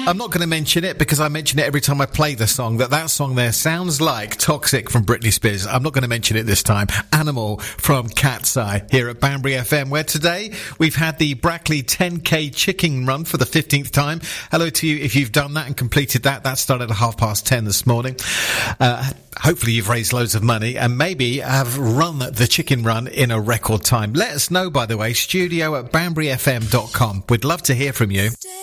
I'm not going to mention it because I mention it every time I play the song. That song there sounds like Toxic from Britney Spears. I'm not going to mention it this time. Animal from Cat's Eye here at Banbury FM, where today we've had the Brackley 10K chicken run for the 15th time. Hello to you if you've done that and completed that. That started at 10:30 this morning. Hopefully you've raised loads of money and maybe have run the chicken run in a record time. Let us know, by the way, studio@banburyfm.com. We'd love to hear from you.